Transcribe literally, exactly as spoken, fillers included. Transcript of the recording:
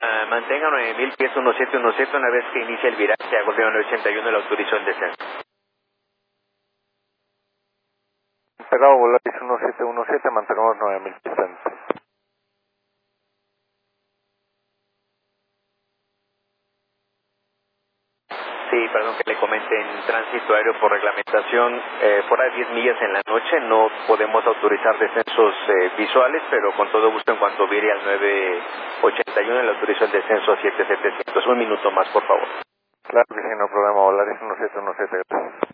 Uh, mantenga nueve mil pies uno siete uno siete, una vez que inicia el viraje a Golfeo nueve ochenta y uno le autorizó el descenso. Pegado Volaris uno siete uno siete, mantenemos nueve mil pies antes. Sí, perdón que le comente, en tránsito aéreo por reglamentación, eh, fuera de diez millas en la noche no podemos autorizar descensos eh, visuales, pero con todo gusto en cuanto vire al nueve ochenta y uno le autorizo el descenso a siete mil setecientos. Un minuto más, por favor. Claro que sí, no hay problema, Volaris uno siete uno siete.